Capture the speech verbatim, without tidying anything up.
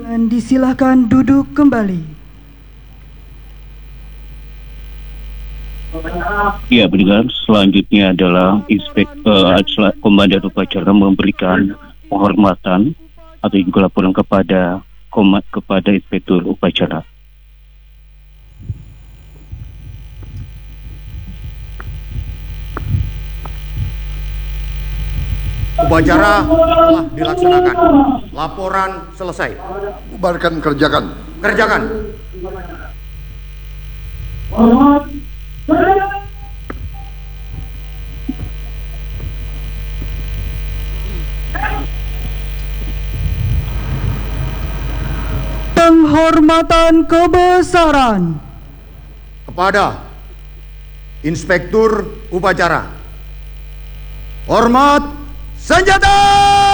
Dan disilahkan duduk kembali. Ya, pendengar, selanjutnya adalah Inspektur uh, Komandan Upacara memberikan penghormatan atau juga laporan kepada komat kepada Inspektur Upacara. Upacara telah dilaksanakan. Laporan selesai. Bubarkan, kerjakan. Kerjakan. Penghormatan kebesaran Kepada Inspektur Upacara. Hormat senjata!